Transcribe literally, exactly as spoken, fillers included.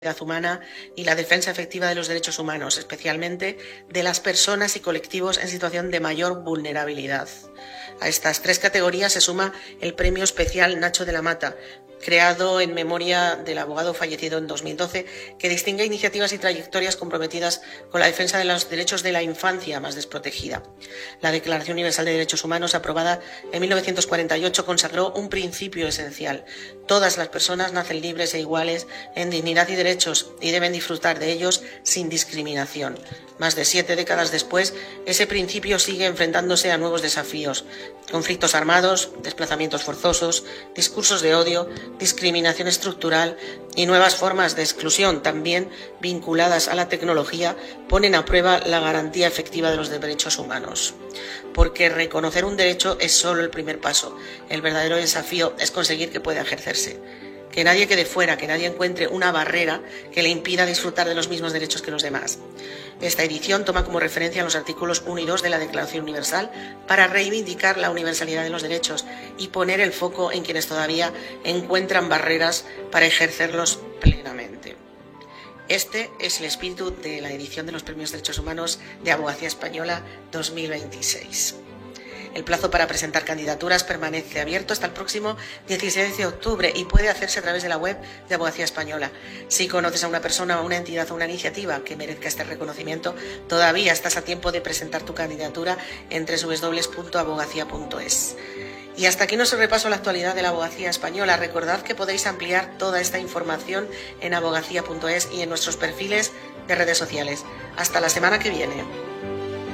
humana y la defensa efectiva de los derechos humanos, especialmente de las personas y colectivos en situación de mayor vulnerabilidad. A estas tres categorías se suma el Premio Especial Nacho de la Mata, creado en memoria del abogado fallecido en dos mil doce, que distingue iniciativas y trayectorias comprometidas con la defensa de los derechos de la infancia más desprotegida. La Declaración Universal de Derechos Humanos, aprobada en mil novecientos cuarenta y ocho, consagró un principio esencial: todas las personas nacen libres e iguales en dignidad y derechos y deben disfrutar de ellos sin discriminación. Más de siete décadas después, ese principio sigue enfrentándose a nuevos desafíos: conflictos armados, desplazamientos forzosos, discursos de odio, discriminación estructural y nuevas formas de exclusión, también vinculadas a la tecnología, ponen a prueba la garantía efectiva de los derechos humanos. Porque reconocer un derecho es solo el primer paso. El verdadero desafío es conseguir que pueda ejercerse. Que nadie quede fuera, que nadie encuentre una barrera que le impida disfrutar de los mismos derechos que los demás. Esta edición toma como referencia los artículos uno y dos de la Declaración Universal para reivindicar la universalidad de los derechos y poner el foco en quienes todavía encuentran barreras para ejercerlos plenamente. Este es el espíritu de la edición de los Premios Derechos Humanos de Abogacía Española dos mil veintiséis. El plazo para presentar candidaturas permanece abierto hasta el próximo dieciséis de octubre y puede hacerse a través de la web de Abogacía Española. Si conoces a una persona, o una entidad o una iniciativa que merezca este reconocimiento, todavía estás a tiempo de presentar tu candidatura en doble u doble u doble u punto abogacía punto es. Y hasta aquí nuestro repaso a la actualidad de la abogacía española. Recordad que podéis ampliar toda esta información en abogacía punto es y en nuestros perfiles de redes sociales. Hasta la semana que viene.